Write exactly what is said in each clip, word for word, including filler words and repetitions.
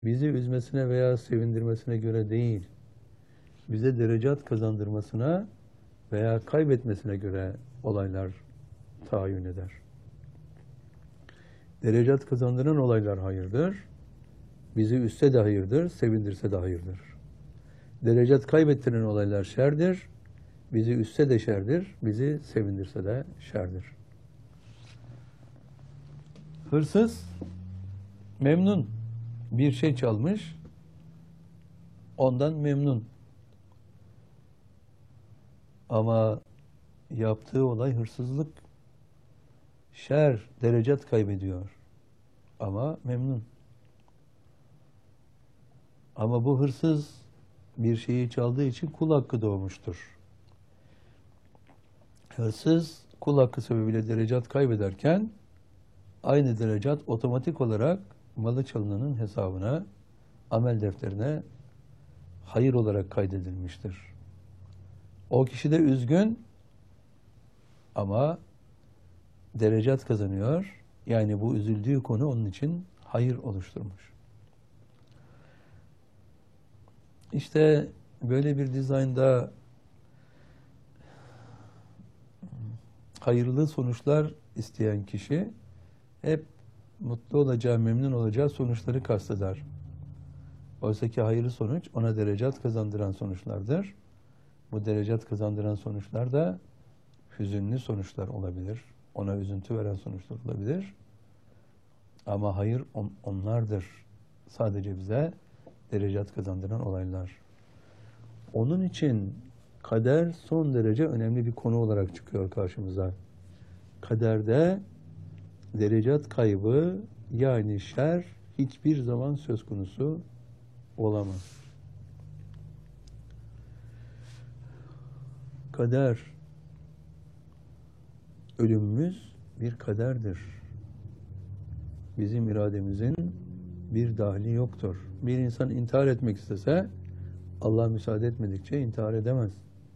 bizi üzmesine veya sevindirmesine göre değil, bize derecat kazandırmasına veya kaybetmesine göre olaylar tayin eder. Derecat kazandıran olaylar hayırdır, bizi üstse de hayırdır, sevindirse de hayırdır. Derecat kaybettiren olaylar şerdir, bizi üstse de şerdir, bizi sevindirse de şerdir. Hırsız memnun, bir şey çalmış, ondan memnun. Ama yaptığı olay hırsızlık, şer, derecat kaybediyor. Ama memnun. Ama bu hırsız bir şeyi çaldığı için kul hakkı doğmuştur. Hırsız kul hakkı sebebiyle derecat kaybederken aynı derecat otomatik olarak malı çalınanın hesabına, amel defterine hayır olarak kaydedilmiştir. O kişi de üzgün ama derecat kazanıyor. Yani bu üzüldüğü konu onun için hayır oluşturmuş. İşte böyle bir dizaynda hayırlı sonuçlar isteyen kişi hep mutlu olacağı, memnun olacağı sonuçları kasteder. Oysa ki hayırlı sonuç ona derecat kazandıran sonuçlardır. Bu derecat kazandıran sonuçlar da hüzünlü sonuçlar olabilir. Ona üzüntü veren sonuçlar olabilir. Ama hayır on, onlardır. Sadece bize derecat kazandıran olaylar. Onun için kader son derece önemli bir konu olarak çıkıyor karşımıza. Kaderde derecat kaybı yani şer hiçbir zaman söz konusu olamaz. Kader, ölümümüz bir kaderdir. Bizim irademizin bir dahli yoktur. Bir insan intihar etmek istese Allah müsaade etmedikçe intihar edemez.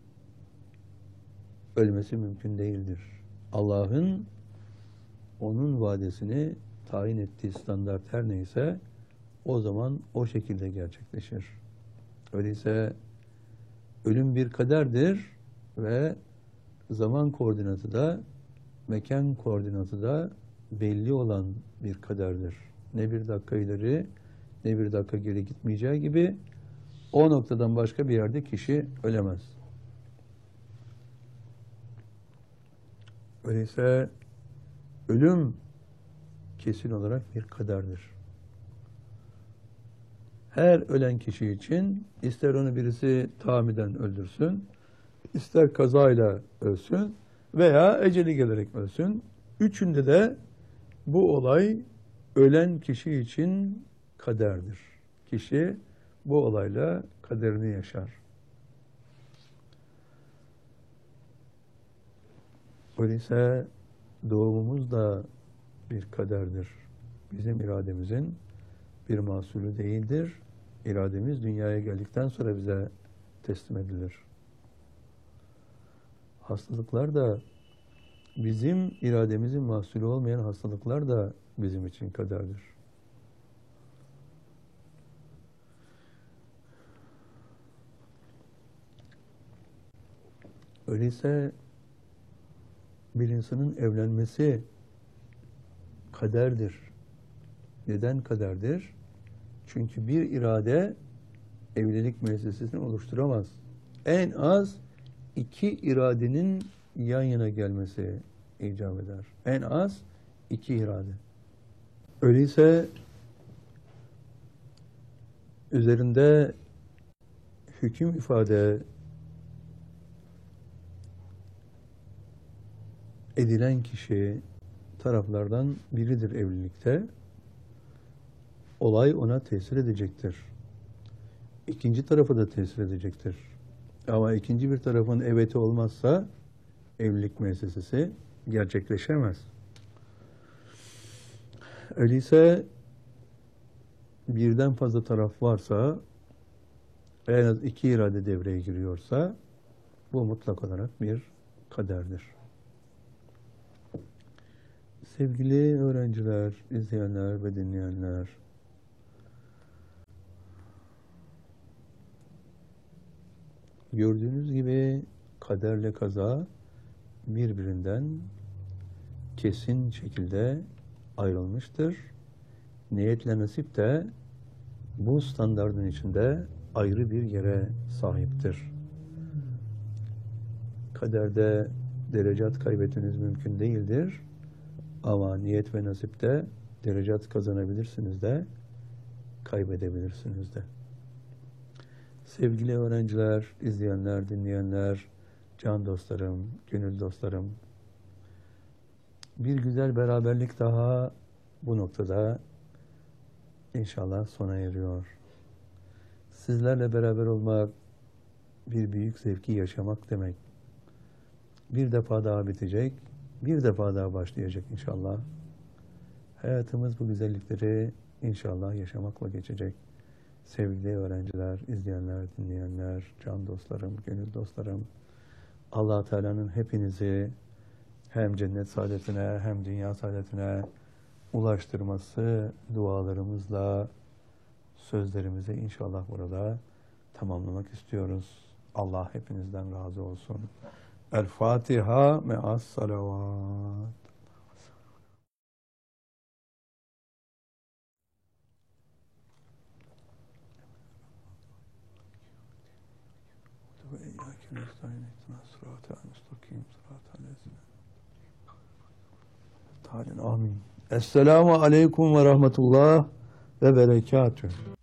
Ölmesi mümkün değildir. Allah'ın onun vadesini tayin ettiği standart her neyse o zaman o şekilde gerçekleşir. Öyleyse ölüm bir kaderdir ve zaman koordinatı da mekan koordinatı da belli olan bir kaderdir. Ne bir dakika ileri ne bir dakika geri gitmeyeceği gibi o noktadan başka bir yerde kişi ölemez. Öyleyse ölüm kesin olarak bir kaderdir. Her ölen kişi için ister onu birisi tahammüden öldürsün, ister kazayla ölsün veya eceli gelerek ölsün. Üçünde de bu olay ölen kişi için kaderdir. Kişi bu olayla kaderini yaşar. Öyleyse doğumumuz da bir kaderdir. Bizim irademizin bir mahsulü değildir. İrademiz dünyaya geldikten sonra bize teslim edilir. Hastalıklar da bizim irademizin mahsulü olmayan hastalıklar da bizim için kaderdir. Öyleyse bir insanın evlenmesi kaderdir. Neden kaderdir? Çünkü bir irade evlilik müessesesini oluşturamaz. En az iki iradenin yan yana gelmesi icap eder. En az iki irade. Öyleyse üzerinde hüküm ifade edilen kişi taraflardan biridir evlilikte. Olay ona tesir edecektir. İkinci tarafı da tesir edecektir. Ama ikinci bir tarafın eveti olmazsa evlilik müessesesi gerçekleşemez. Öyleyse birden fazla taraf varsa, en az iki irade devreye giriyorsa bu mutlak olarak bir kaderdir. Sevgili öğrenciler, izleyenler ve dinleyenler, Gördüğünüz gibi kaderle kaza birbirinden kesin şekilde ayrılmıştır. Niyetle nasip de bu standardın içinde ayrı bir yere sahiptir. Kaderde derecat kaybetmeniz mümkün değildir. Ama niyet ve nasipte derecat kazanabilirsiniz de, kaybedebilirsiniz de. Sevgili öğrenciler, izleyenler, dinleyenler, can dostlarım, gönül dostlarım, bir güzel beraberlik daha bu noktada İnşallah sona eriyor. Sizlerle beraber olmak, bir büyük zevki yaşamak demek. Bir defa daha bitecek, bir defa daha başlayacak inşallah. Hayatımız bu güzellikleri inşallah yaşamakla geçecek. Sevgili öğrenciler, izleyenler, dinleyenler, can dostlarım, gönül dostlarım, Allah Teala'nın hepinizi hem cennet saadetine hem dünya saadetine ulaştırması dualarımızla sözlerimizi inşallah burada tamamlamak istiyoruz. Allah hepinizden razı olsun. El Fatiha me'as salavat. Ve iyyâke nestaîn ihdinas sıratal mustakîm sıratal lezîne. Amin. Esselamu aleyküm ve rahmetullah ve berekatühü.